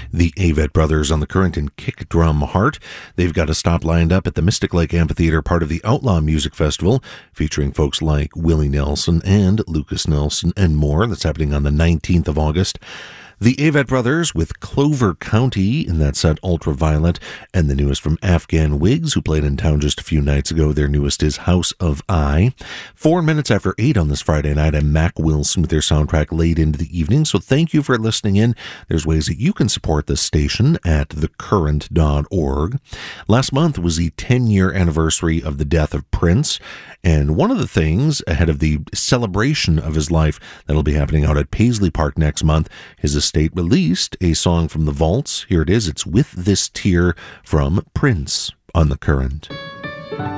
The Avett Brothers on the Current and Kick Drum Heart. They've got a stop lined up at the Mystic Lake Amphitheater, part of the Outlaw Music Festival, featuring folks like Willie Nelson and Lucas Nelson and more. That's happening on the 19th of August. The Avett Brothers with Clover County in that set, Ultraviolet, and the newest from Afghan Wigs, who played in town just a few nights ago. Their newest is House of I. 4 minutes after 8 on this Friday night, and Mac Wilson with their soundtrack late into the evening. So thank you for listening in. There's ways that you can support this station at thecurrent.org. Last month was the 10-year anniversary of the death of Prince, and one of the things ahead of the celebration of his life that'll be happening out at Paisley Park next month, his estate released a song from the vaults. Here it is. It's With This Tear from Prince on The Current.